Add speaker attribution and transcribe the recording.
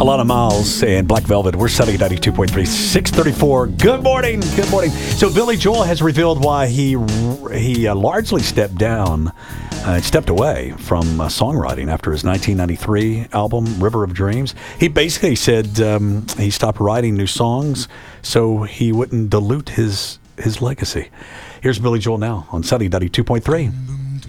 Speaker 1: A lot of Miles and Black Velvet. We're setting 92.3, 634. Good morning. Good morning. So Billy Joel has revealed why he largely stepped down and stepped away from songwriting after his 1993 album, River of Dreams. He basically said he stopped writing new songs so he wouldn't dilute his legacy. Here's Billy Joel now on Sunny 92.3.